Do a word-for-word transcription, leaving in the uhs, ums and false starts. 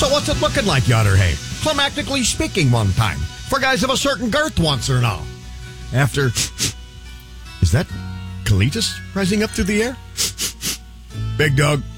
So what's it looking like, yonder hay? Climactically speaking one time. For guys of a certain girth once or now. After... Is that Cletus rising up through the air? Big dog.